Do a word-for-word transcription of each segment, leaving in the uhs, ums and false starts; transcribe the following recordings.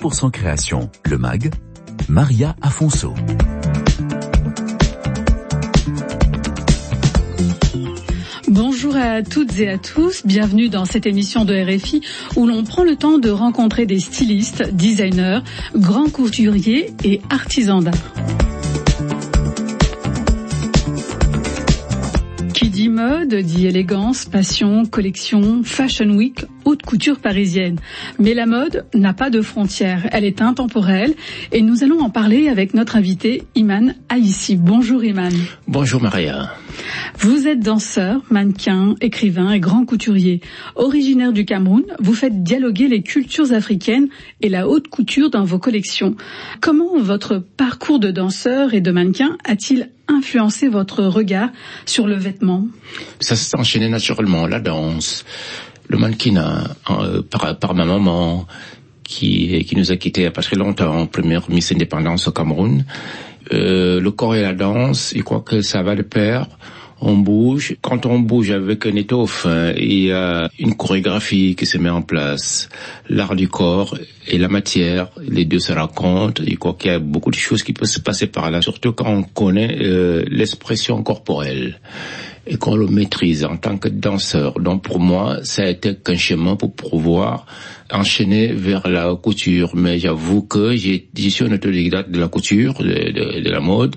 pour cent création, le M A G, Maria Afonso. Bonjour à toutes et à tous, bienvenue dans cette émission de R F I où l'on prend le temps de rencontrer des stylistes, designers, grands couturiers et artisans d'art. Qui dit mode, dit élégance, passion, collection, fashion week, haute couture parisienne. Mais la mode n'a pas de frontières, elle est intemporelle et nous allons en parler avec notre invité Iman Aïssi. Bonjour Iman. Bonjour Maria. Vous êtes danseur, mannequin, écrivain et grand couturier. Originaire du Cameroun, vous faites dialoguer les cultures africaines et la haute couture dans vos collections. Comment votre parcours de danseur et de mannequin a-t-il influencé votre regard sur le vêtement? Ça s'est enchaîné naturellement, la danse, le mannequinat, euh, par, par ma maman qui, qui nous a quittés il n'y a pas très longtemps, première Miss Indépendance au Cameroun. Euh, le corps et la danse, je crois que ça va de pair. On bouge. Quand on bouge avec une étoffe, hein, il y a une chorégraphie qui se met en place. L'art du corps et la matière, les deux se racontent. Je crois qu'il y a beaucoup de choses qui peuvent se passer par là, surtout quand on connaît euh, l'expression corporelle et qu'on le maîtrise en tant que danseur. Donc pour moi, ça a été qu'un chemin pour pouvoir enchaîner vers la couture. Mais j'avoue que j'ai, je suis un autodidacte de la couture, de, de, de la mode.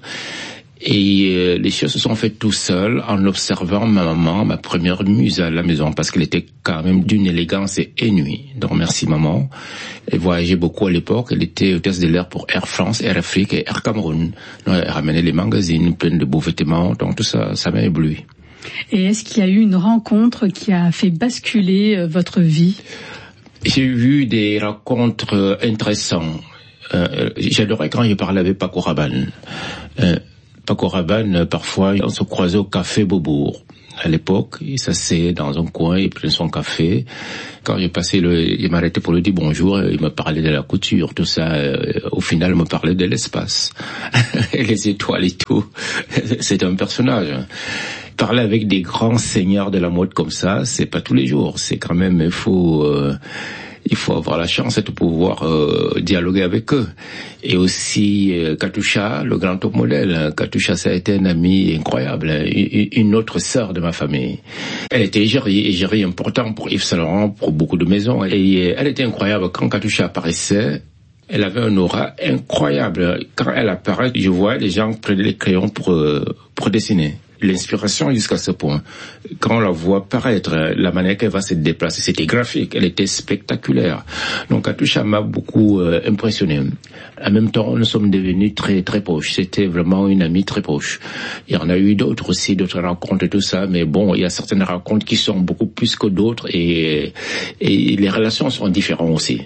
Et euh, les choses se sont faites tout seul en observant ma maman, ma première muse à la maison, parce qu'elle était quand même d'une élégance inouïe. Donc merci maman. Elle voyageait beaucoup à l'époque. Elle était hôtesse de l'air pour Air France, Air Afrique et Air Cameroun. Donc, elle ramenait les magazines pleins de beaux vêtements. Donc tout ça, ça m'a ébloui. Et est-ce qu'il y a eu une rencontre qui a fait basculer euh, votre vie? J'ai vu des rencontres intéressantes. Euh, j'adorais quand je parlais avec Paco Rabanne. Euh, Paco Rabanne, parfois, on se croisait au café Beaubourg. À l'époque, il s'asseyait dans un coin, il prenait son café. Quand j'ai passé le, il m'arrêtait pour lui dire bonjour, il me parlait de la couture, tout ça. Euh, au final, il me parlait de l'espace. Et les étoiles et tout. C'est un personnage. Parler avec des grands seigneurs de la mode comme ça, c'est pas tous les jours. C'est quand même, il faut, euh, il faut avoir la chance de pouvoir euh, dialoguer avec eux. Et aussi euh, Katusha, le grand top modèle. Katusha, ça a été un ami incroyable, hein, une autre sœur de ma famille. Elle était égérie, égérie important pour Yves Saint Laurent, pour beaucoup de maisons. Et elle était incroyable. Quand Katusha apparaissait, elle avait un aura incroyable. Quand elle apparaît, je vois les gens prendre les crayons pour, euh, pour dessiner. L'inspiration jusqu'à ce point. Quand on la voit paraître, la manière qu'elle va se déplacer, c'était graphique, elle était spectaculaire. Donc Katusha m'a beaucoup euh, impressionné. En même temps, nous sommes devenus très très proches. C'était vraiment une amie très proche. Il y en a eu d'autres aussi, d'autres rencontres et tout ça, mais bon, il y a certaines rencontres qui sont beaucoup plus que d'autres et, et les relations sont différentes aussi.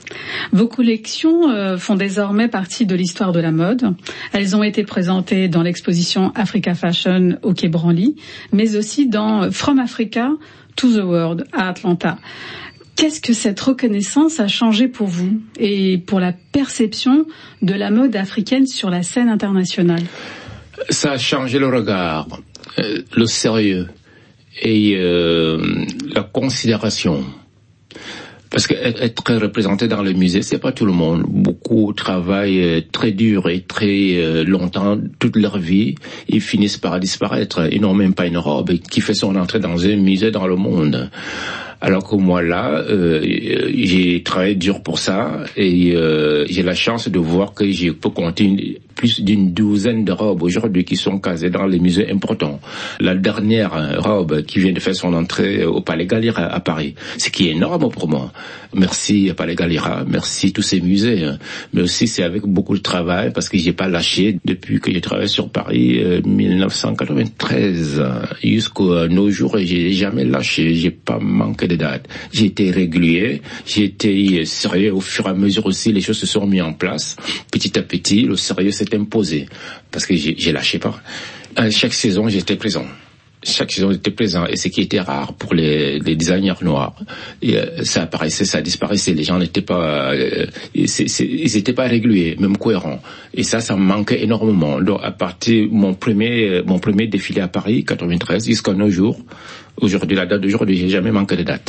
Vos collections euh, font désormais partie de l'histoire de la mode. Elles ont été présentées dans l'exposition Africa Fashion au Quai Branly, mais aussi dans From Africa to the World à Atlanta. Qu'est-ce que cette reconnaissance a changé pour vous et pour la perception de la mode africaine sur la scène internationale? Ça a changé le regard, euh, le sérieux et euh, la considération. Parce que être représenté dans le musée, c'est pas tout le monde. Beaucoup travaillent très dur et très longtemps, toute leur vie, ils finissent par disparaître. Ils n'ont même pas une robe qui fait son entrée dans un musée dans le monde. Alors que moi là, euh, j'ai travaillé dur pour ça et euh, j'ai la chance de voir que je peux compter une, plus d'une douzaine de robes aujourd'hui qui sont casées dans les musées importants. La dernière robe qui vient de faire son entrée au Palais Galliera à Paris, ce qui est énorme pour moi. Merci Palais Galliera, merci tous ces musées, hein. Mais aussi c'est avec beaucoup de travail parce que j'ai pas lâché depuis que j'ai travaillé sur Paris euh, dix-neuf cent quatre-vingt-treize jusqu'à nos jours et j'ai jamais lâché, j'ai pas manqué de date. J'ai été régulier, j'ai été sérieux au fur et à mesure aussi, les choses se sont mises en place. Petit à petit, le sérieux s'est imposé parce que j'ai, j'ai lâché pas. À chaque saison, j'étais présent. Chaque saison j'étais présent et ce qui était rare pour les, les designers noirs. Et, euh, ça apparaissait, ça disparaissait. Les gens n'étaient pas, euh, c'est, c'est, ils n'étaient pas réguliers, même cohérents. Et ça, ça me manquait énormément. Donc à partir mon premier, mon premier défilé à Paris, quatre-vingt-treize, jusqu'à nos jours, aujourd'hui la date d'aujourd'hui, j'ai jamais manqué de date.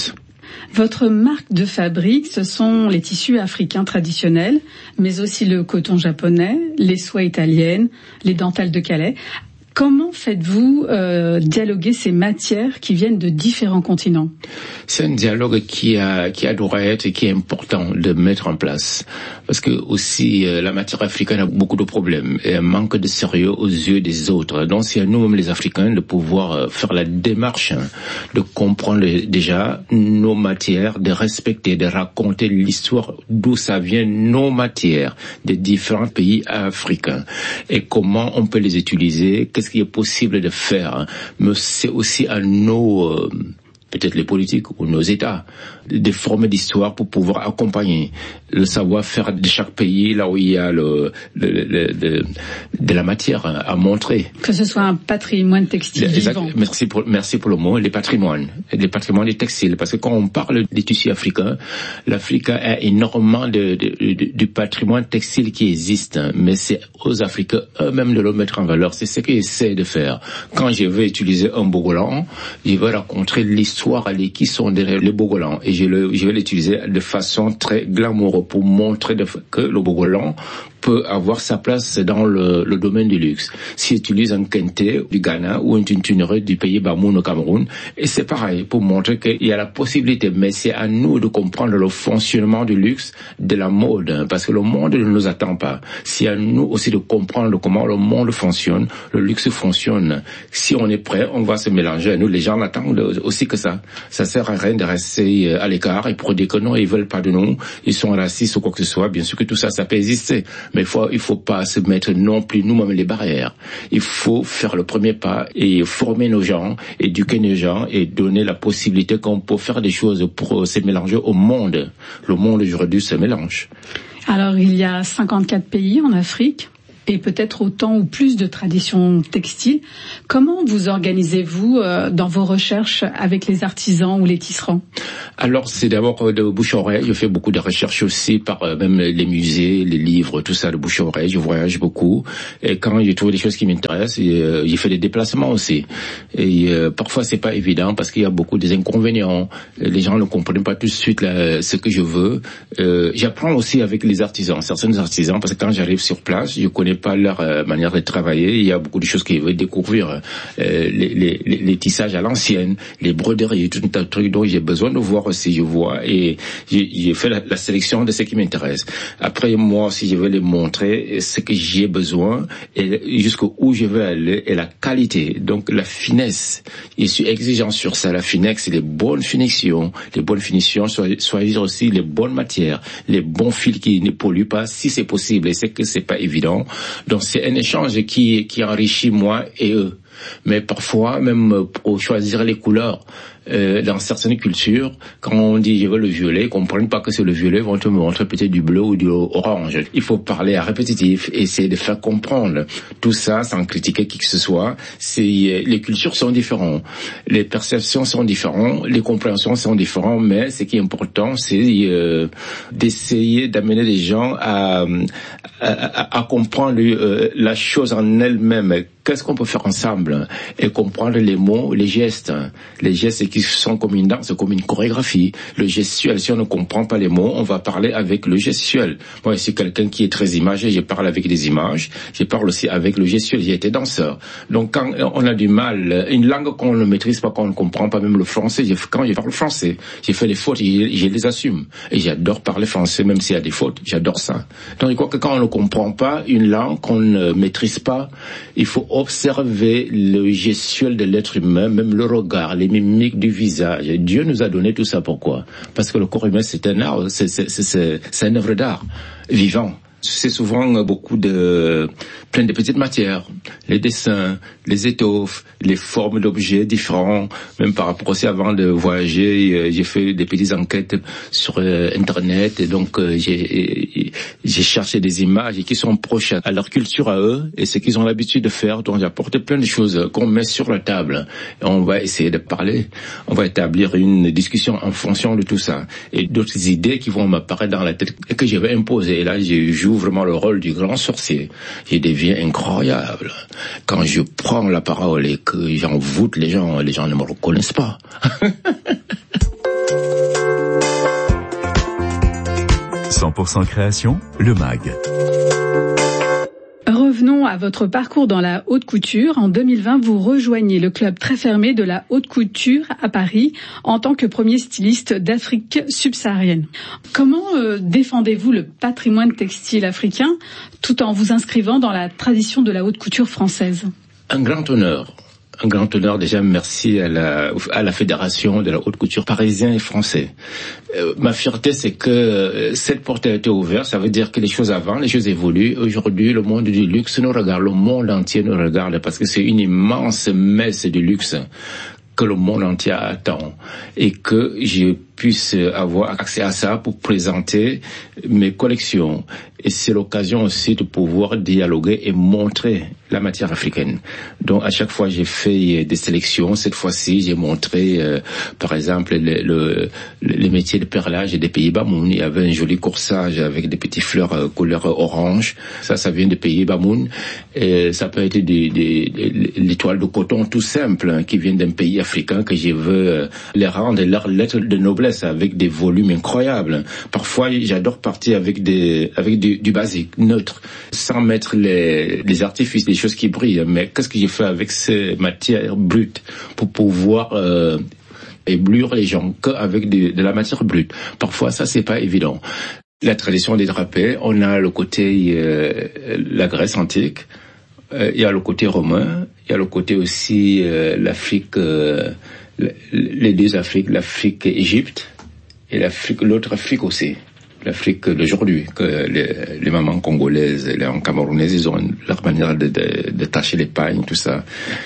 Votre marque de fabrique, ce sont les tissus africains traditionnels, mais aussi le coton japonais, les soies italiennes, les dentelles de Calais. Comment faites-vous euh, dialoguer ces matières qui viennent de différents continents? C'est un dialogue qui a qui a doit être et qui est important de mettre en place, parce que aussi euh, la matière africaine a beaucoup de problèmes et un manque de sérieux aux yeux des autres. Donc c'est à nous-mêmes les Africains de pouvoir euh, faire la démarche, hein, de comprendre les, déjà nos matières, de respecter, de raconter l'histoire d'où ça vient, nos matières des différents pays africains et comment on peut les utiliser. Qu'est-ce qui est possible de faire, mais c'est aussi à nos, euh, peut-être les politiques ou nos États, de former l'histoire pour pouvoir accompagner le savoir-faire de chaque pays là où il y a le, le, le, le de la matière à montrer. Que ce soit un patrimoine textile exact, vivant. Merci pour, merci pour le mot, les patrimoines, les patrimoines des textiles, parce que quand on parle des tissus africains, l'Afrique a énormément de, de, de, de patrimoine textile qui existe, mais c'est aux Africains eux-mêmes de le mettre en valeur. C'est ce qu'ils essaient de faire. Quand je vais utiliser un bogolan, je vais raconter l'histoire et qui sont derrière le bogolan, et je, le, je vais l'utiliser de façon très glamoureuse pour montrer de, que le bogolan peut avoir sa place dans le, le domaine du luxe. S'il utilise un kente du Ghana ou un tuntunerie du pays Bamoun au Cameroun, et c'est pareil, pour montrer qu'il y a la possibilité, mais c'est à nous de comprendre le fonctionnement du luxe, de la mode, parce que le monde ne nous attend pas. C'est à nous aussi de comprendre comment le monde fonctionne, le luxe fonctionne. Si on est prêt, on va se mélanger. Nous, les gens n'attendent aussi que ça. Ça sert à rien de rester à l'écart et pour dire que non, ils veulent pas de nous, ils sont racistes ou quoi que ce soit. Bien sûr que tout ça, ça peut exister. Mais il faut, il faut pas se mettre non plus nous-mêmes les barrières. Il faut faire le premier pas et former nos gens, éduquer nos gens et donner la possibilité qu'on peut faire des choses pour se mélanger au monde. Le monde aujourd'hui se mélange. Alors il y a cinquante-quatre pays en Afrique et peut-être autant ou plus de traditions textiles. Comment vous organisez-vous euh, dans vos recherches avec les artisans ou les tisserands? Alors c'est d'abord de bouche à oreille. Je fais beaucoup de recherches aussi par euh, même les musées, les livres, tout ça de bouche à oreille. Je voyage beaucoup et quand je trouve des choses qui m'intéressent, euh, j'ai fait des déplacements aussi. Et euh, parfois c'est pas évident parce qu'il y a beaucoup des inconvénients. Les gens ne comprennent pas tout de suite là, ce que je veux. Euh, j'apprends aussi avec les artisans, certains artisans, parce que quand j'arrive sur place, je connais pas leur euh, manière de travailler. Il y a beaucoup de choses qu'ils veulent découvrir, euh, les, les, les, les tissages à l'ancienne, les broderies, tout un tas de trucs dont j'ai besoin de voir aussi, je vois, et j'ai, j'ai fait la, la sélection de ce qui m'intéresse. Après, moi aussi, je vais les montrer ce que j'ai besoin et jusqu'où je veux aller et la qualité, donc la finesse. Je suis exigeant sur ça, la finesse, les bonnes finitions, les bonnes finitions, choisir aussi les bonnes matières, les bons fils qui ne polluent pas, si c'est possible, et c'est que c'est pas évident. Donc c'est un échange qui, qui enrichit moi et eux. Mais parfois, même pour choisir les couleurs, euh, dans certaines cultures, quand on dit je veux le violet, ils comprennent pas que c'est le violet, ils vont te montrer peut-être du bleu ou du orange. Il faut parler à répétitif, essayer de faire comprendre tout ça sans critiquer qui que ce soit. C'est, les cultures sont différentes, les perceptions sont différentes, les compréhensions sont différentes, mais ce qui est important, c'est euh, d'essayer d'amener les gens à, à, à, à comprendre euh, la chose en elle-même. Qu'est-ce qu'on peut faire ensemble et comprendre les mots, les gestes, les gestes qui sont comme une danse, comme une chorégraphie. Le gestuel, si on ne comprend pas les mots, on va parler avec le gestuel. Moi, je suis quelqu'un qui est très imagé, je parle avec des images, je parle aussi avec le gestuel, j'ai été danseur. Donc quand on a du mal, une langue qu'on ne maîtrise pas, qu'on ne comprend pas, même le français, quand je parle français, j'ai fait des fautes, je, je les assume. Et j'adore parler français, même s'il y a des fautes, j'adore ça. Donc je crois que quand on ne comprend pas une langue qu'on ne maîtrise pas, il faut observer le gestuel de l'être humain, même le regard, les mimiques du visage. Dieu nous a donné tout ça pourquoi? Parce que le corps humain c'est un art, c'est, c'est, c'est, c'est une œuvre d'art vivant. C'est souvent beaucoup de, plein de petites matières, les dessins, les étoffes, les formes d'objets différents, même par rapport aussi avant de voyager, j'ai fait des petites enquêtes sur Internet et donc j'ai, j'ai cherché des images qui sont proches à leur culture à eux et ce qu'ils ont l'habitude de faire, donc j'apporte plein de choses qu'on met sur la table et on va essayer de parler, on va établir une discussion en fonction de tout ça et d'autres idées qui vont m'apparaître dans la tête et que je vais imposer et là je joue vraiment le rôle du grand sorcier. Je deviens incroyable. Quand je prends la parole et que j'envoûte les gens, les gens ne me reconnaissent pas. cent pour cent création, le M A G. Revenons à votre parcours dans la haute couture. En deux mille vingt, vous rejoignez le club très fermé de la haute couture à Paris en tant que premier styliste d'Afrique subsaharienne. Comment euh, défendez-vous le patrimoine textile africain tout en vous inscrivant dans la tradition de la haute couture française ? Un grand honneur. Un grand honneur déjà, merci à la, à la Fédération de la haute couture parisien et français. Euh, ma fierté, c'est que euh, cette porte a été ouverte, ça veut dire que les choses avancent, les choses évoluent. Aujourd'hui, le monde du luxe nous regarde, le monde entier nous regarde parce que c'est une immense messe du luxe que le monde entier attend et que je puisse avoir accès à ça pour présenter mes collections. Et c'est l'occasion aussi de pouvoir dialoguer et montrer la matière africaine. Donc à chaque fois j'ai fait des sélections. Cette fois-ci j'ai montré euh, par exemple le, le, les métiers de perlage des Pays-Bas. Il y avait un joli corsage avec des petites fleurs euh, couleur orange. Ça, ça vient des Pays-Bas. Et ça peut être des, des, des l'étoile de coton tout simple hein, qui viennent d'un pays africain que je veux euh, les rendre leur lettre de noblesse avec des volumes incroyables. Parfois j'adore partir avec des avec du, du basique neutre sans mettre les, les artifices, les choses qui brillent. Mais qu'est-ce que j'ai fait avec ces matières brutes pour pouvoir euh, éblouir les gens qu'avec de, de la matière brute. Parfois ça c'est pas évident. La tradition des drapés, on a le côté euh, la Grèce antique, euh, il y a le côté romain, il y a le côté aussi euh, l'Afrique, euh, les deux Afriques, l'Afrique Égypte et l'Afrique, l'autre Afrique aussi. L'Afrique d'aujourd'hui, que les, les mamans congolaises, les mamans camerounaises, ils ont leur manière de, de, de tâcher les pagnes, tout ça.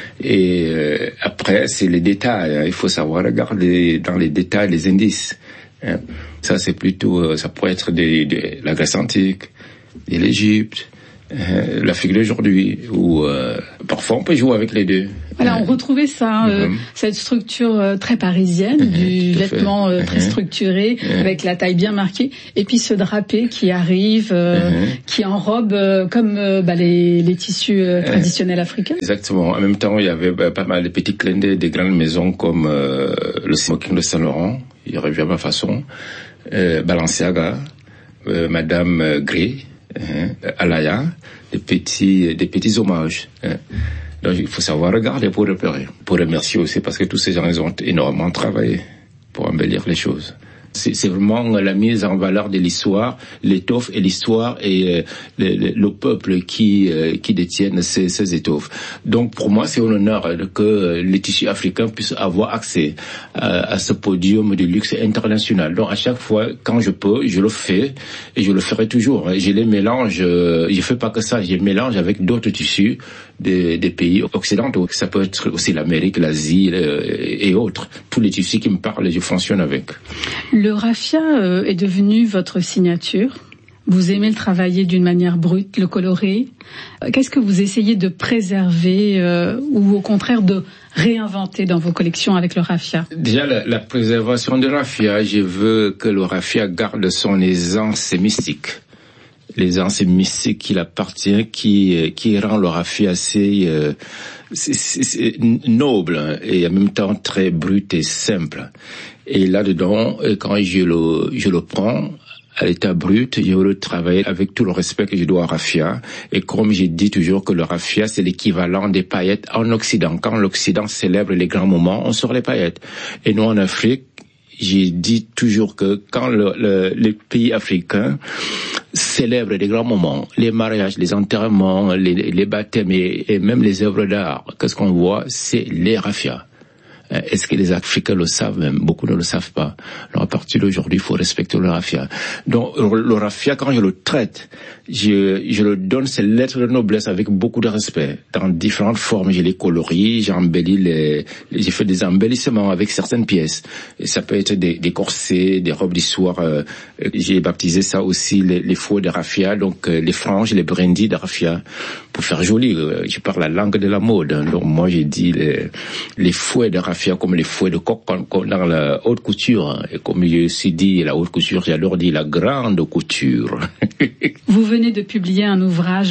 Et euh, après, c'est les détails. Hein. Il faut savoir regarder dans les détails les indices. Hein. Ça, c'est plutôt, ça pourrait être de, de la Grèce antique, de l'Égypte, euh, l'Afrique d'aujourd'hui, où euh, parfois on peut jouer avec les deux. Voilà, on retrouvait ça, euh, mm-hmm. cette structure euh, très parisienne, mm-hmm. du vêtement euh, très mm-hmm. structuré, mm-hmm. avec la taille bien marquée, et puis ce drapé qui arrive, euh, mm-hmm. qui enrobe euh, comme euh, bah, les, les tissus euh, traditionnels africains. Exactement. En même temps, il y avait bah, pas mal de petits clins d'œil des grandes maisons comme euh, le smoking de Saint-Laurent, il revient à ma façon, euh, Balenciaga, euh, Madame euh, Gray, euh, Alaya, des petits, des petits hommages. Euh. Donc il faut savoir regarder pour repérer, pour remercier aussi parce que tous ces gens ils ont énormément travaillé pour embellir les choses. C'est, c'est vraiment la mise en valeur de l'histoire, l'étoffe et l'histoire et euh, le, le, le peuple qui euh, qui détiennent ces, ces étoffes. Donc pour moi c'est un honneur que les tissus africains puissent avoir accès à, à ce podium de luxe international. Donc à chaque fois quand je peux, je le fais et je le ferai toujours. Je les mélange, euh, je fais pas que ça, je les mélange avec d'autres tissus des, des pays occidentaux. Ça peut être aussi l'Amérique, l'Asie euh, et autres. Tous les tissus qui me parlent, je fonctionne avec. Le raffia euh, est devenu votre signature. Vous aimez le travailler d'une manière brute, le colorer. Qu'est-ce que vous essayez de préserver euh, ou au contraire de réinventer dans vos collections avec le raffia? Déjà, la, la préservation du raffia, je veux que le raffia garde son aisance mystique. L'aisance mystique qui appartient, qui qui rend le raffia assez euh, c'est, c'est, c'est noble et en même temps très brut et simple. Et là-dedans, quand je le, je le prends à l'état brut, je veux le travailler avec tout le respect que je dois au raffia. Et comme je dis toujours que le raffia, c'est l'équivalent des paillettes en Occident. Quand l'Occident célèbre les grands moments, on sort les paillettes. Et nous, en Afrique, j'ai dit toujours que quand le, le, les pays africains célèbrent les grands moments, les mariages, les enterrements, les, les baptêmes et, et même les œuvres d'art, qu'est-ce qu'on voit? C'est les raffias. Est-ce que les Africains le savent même? Beaucoup ne le savent pas. Alors à partir d'aujourd'hui, il faut respecter le raffia. Donc le raffia, quand je le traite, je, je le donne ses lettres de noblesse avec beaucoup de respect. Dans différentes formes, je les colorie, j'embellis les, j'ai fait des embellissements avec certaines pièces. Et ça peut être des, des corsets, des robes d'histoire. Euh, j'ai baptisé ça aussi les, les fouets de raffia, donc euh, les franges, les brindilles de raffia, pour faire joli. Euh, je parle la langue de la mode. Hein. Donc moi j'ai dit les, les fouets de raffia comme les fouets de coq dans la haute couture. Et comme je suis dit, la haute couture, j'adore dire la grande couture. Vous venez de publier un ouvrage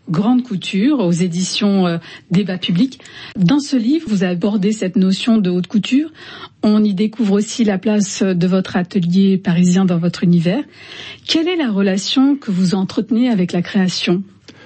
Grande Couture aux éditions euh, Débat Public. Dans ce livre, vous abordez cette notion de haute couture. On y découvre aussi la place de votre atelier parisien dans votre univers. Quelle est la relation que vous entretenez avec la création ?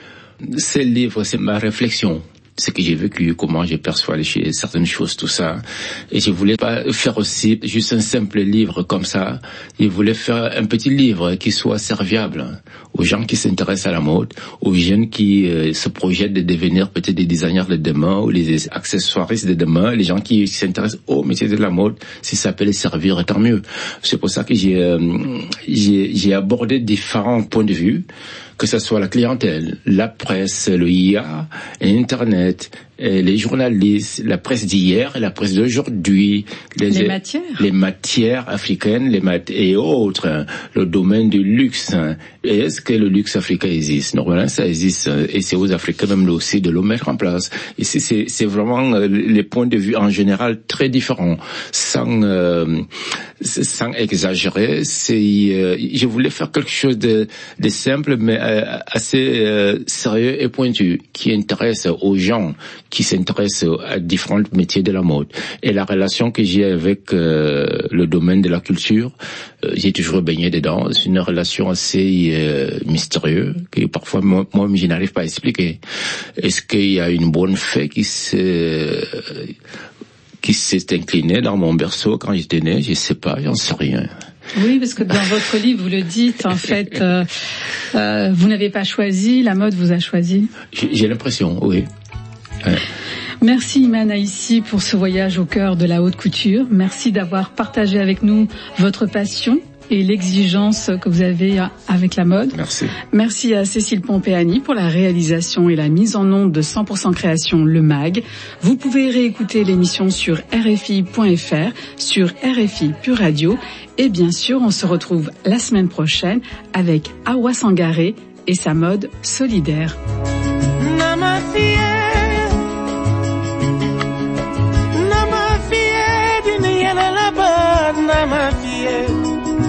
Ce livre, c'est ma réflexion. Ce que j'ai vécu, comment je perçois les choses, certaines choses, tout ça. Et je voulais pas faire aussi juste un simple livre comme ça. Je voulais faire un petit livre qui soit serviable aux gens qui s'intéressent à la mode, aux jeunes qui euh, se projettent de devenir peut-être des designers de demain ou les accessoiristes de demain, les gens qui s'intéressent au métier de la mode. Si ça peut les servir, tant mieux. C'est pour ça que j'ai, euh, j'ai, j'ai abordé différents points de vue, que ce soit la clientèle, la presse, le I A, Internet, les journalistes, la presse d'hier et la presse d'aujourd'hui, les, les matières, les matières africaines, les mat- et autres, le domaine du luxe. Et est-ce que le luxe africain existe? Normalement, ça existe, et c'est aux Africains même aussi de le mettre en place. Et c'est, c'est, c'est vraiment les points de vue en général très différents, sans euh, sans exagérer. C'est, euh, je voulais faire quelque chose de, de simple, mais euh, assez euh, sérieux et pointu, qui intéresse aux gens qui s'intéressent à différents métiers de la mode. Et la relation que j'ai avec euh, le domaine de la culture, euh, j'ai toujours baigné dedans. C'est une relation assez euh, mystérieuse que parfois moi, moi je n'arrive pas à expliquer. Est-ce qu'il y a une bonne fée qui s'est qui s'est inclinée dans mon berceau quand j'étais né? Je sais pas, j'en sais rien. Oui, parce que dans votre livre, vous le dites, en fait, euh, euh, vous n'avez pas choisi, la mode vous a choisi. J'ai, j'ai l'impression, oui. Ouais. Merci Iman Aïssi pour ce voyage au cœur de la haute couture. Merci d'avoir partagé avec nous votre passion et l'exigence que vous avez avec la mode. Merci. Merci à Cécile Pompeani pour la réalisation et la mise en onde de cent pour cent Création, le mag. Vous pouvez réécouter l'émission sur R F I point F R, sur R F I Pure Radio. Et bien sûr, on se retrouve la semaine prochaine avec Awa Sangaré et sa mode solidaire.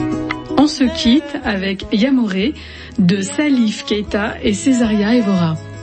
On se quitte avec Yamouré de Salif Keita et Césaria Evora.